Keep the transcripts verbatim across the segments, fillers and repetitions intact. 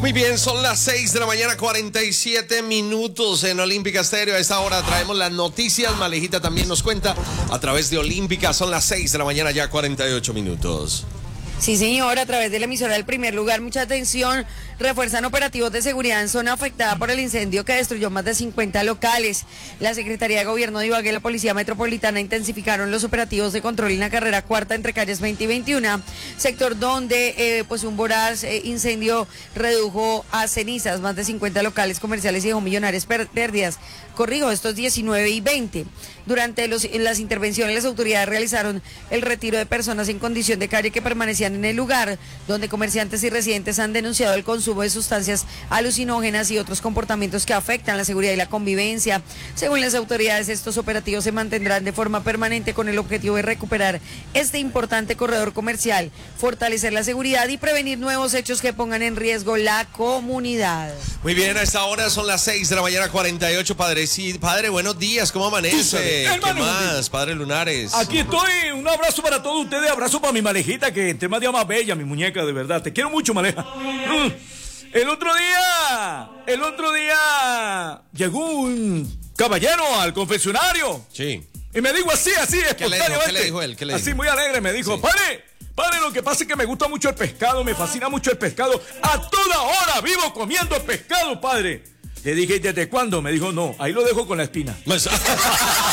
Muy bien, son las seis de la mañana, cuarenta y siete minutos en Olímpica Stereo. A esta hora traemos las noticias. Malejita también nos cuenta a través de Olímpica. Son las seis de la mañana, ya cuarenta y ocho minutos. Sí, señor, a través de la emisora del Primer Lugar, mucha atención, refuerzan operativos de seguridad en zona afectada por el incendio que destruyó más de cincuenta locales. La Secretaría de Gobierno de Ibagué y la Policía Metropolitana intensificaron los operativos de control en la carrera cuarta entre calles veinte y veintiuno, sector donde eh, pues un voraz eh, incendio redujo a cenizas más de cincuenta locales comerciales y dejó millonarias pérdidas. Corrijo, estos diecinueve y veinte. Durante los, en las intervenciones, las autoridades realizaron el retiro de personas en condición de calle que permanecían en el lugar, donde comerciantes y residentes han denunciado el consumo de sustancias alucinógenas y otros comportamientos que afectan la seguridad y la convivencia. Según las autoridades, estos operativos se mantendrán de forma permanente con el objetivo de recuperar este importante corredor comercial, fortalecer la seguridad y prevenir nuevos hechos que pongan en riesgo la comunidad. Muy bien, a esta hora son las seis de la mañana, cuarenta y ocho. Padre, sí, padre, buenos días, ¿cómo amanece? ¿Qué más, padre Lunares? Aquí estoy, un abrazo para todos ustedes, abrazo para mi Malejita, que entre más día más bella, mi muñeca, de verdad, te quiero mucho, Maleja. El otro día, el otro día, llegó un caballero al confesionario. Sí. Y me dijo así, así, ¿Qué le dijo, ¿Qué le dijo él? ¿Qué le dijo? Así, muy alegre, me dijo, sí. Padre, padre, lo que pasa es que me gusta mucho el pescado, me fascina mucho el pescado. A toda hora vivo comiendo pescado, padre. Le dije, ¿desde cuándo? Me dijo, no, ahí lo dejo con la espina. Pues... Son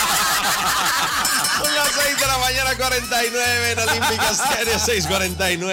las seis de la mañana, cuarenta y nueve en Olímpica Stereo, seis cuarenta y nueve.